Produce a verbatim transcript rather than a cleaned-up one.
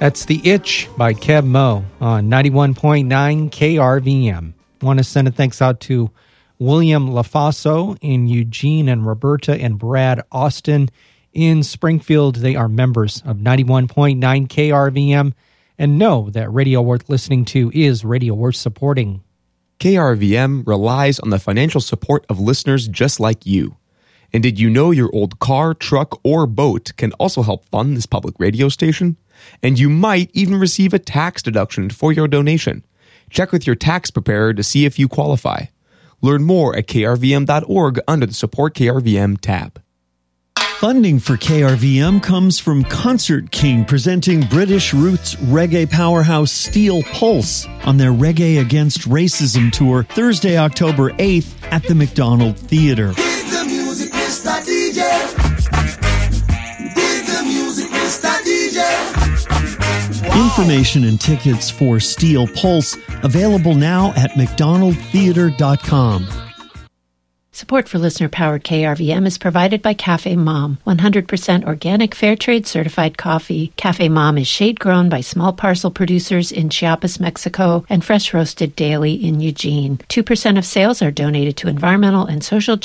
That's The Itch by Kev Mo on ninety-one point nine K R V M. Want to send a thanks out to William LaFaso in Eugene and Roberta and Brad Austin in Springfield. They are members of ninety-one point nine K R V M and know that radio worth listening to is radio worth supporting. K R V M relies on the financial support of listeners just like you. And did you know your old car, truck, or boat can also help fund this public radio station? And you might even receive a tax deduction for your donation. Check with your tax preparer to see if you qualify. Learn more at K R V M dot org under the Support K R V M tab. Funding for K R V M comes from Concert King, presenting British roots reggae powerhouse Steel Pulse on their Reggae Against Racism tour Thursday, October eighth at the McDonald Theatre. Dig the music, Mister D J. Dig the music, Mister D J. Wow. Information and tickets for Steel Pulse available now at mcdonald theatre dot com. Support for listener-powered K R V M is provided by Cafe Mom, one hundred percent organic fair trade certified coffee. Cafe Mom is shade-grown by small parcel producers in Chiapas, Mexico, and fresh roasted daily in Eugene. two percent of sales are donated to environmental and social